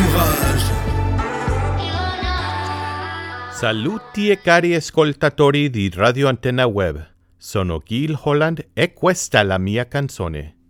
courage. Saluti e cari ascoltatori di Radio Antenna Web. Sono Gil Holland e questa è la mia canzone.